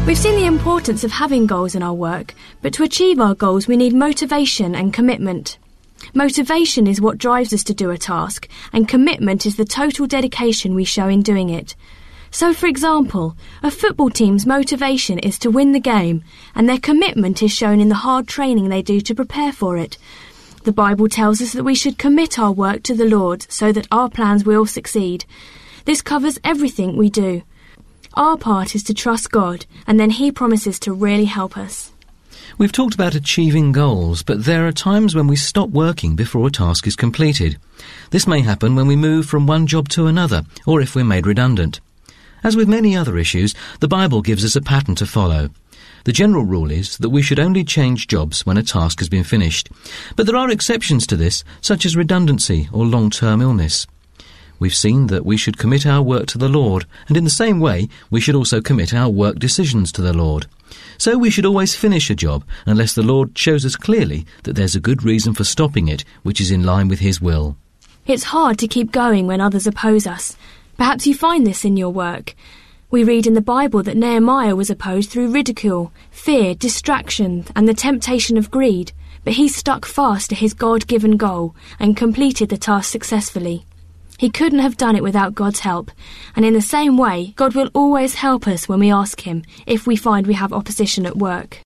We've seen the importance of having goals in our work, but to achieve our goals we need motivation and commitment. Motivation is what drives us to do a task, and commitment is the total dedication we show in doing it. So, for example, a football team's motivation is to win the game, and their commitment is shown in the hard training they do to prepare for it. The Bible tells us that we should commit our work to the Lord so that our plans will succeed. This covers everything we do. Our part is to trust God, and then He promises to really help us. We've talked about achieving goals, but there are times when we stop working before a task is completed. This may happen when we move from one job to another, or if we're made redundant. As with many other issues, the Bible gives us a pattern to follow. The general rule is that we should only change jobs when a task has been finished. But there are exceptions to this, such as redundancy or long-term illness. We've seen that we should commit our work to the Lord, and in the same way, we should also commit our work decisions to the Lord. So we should always finish a job unless the Lord shows us clearly that there's a good reason for stopping it, which is in line with His will. It's hard to keep going when others oppose us. Perhaps you find this in your work. We read in the Bible that Nehemiah was opposed through ridicule, fear, distraction, and the temptation of greed, but he stuck fast to his God-given goal and completed the task successfully. He couldn't have done it without God's help, and in the same way, God will always help us when we ask Him if we find we have opposition at work.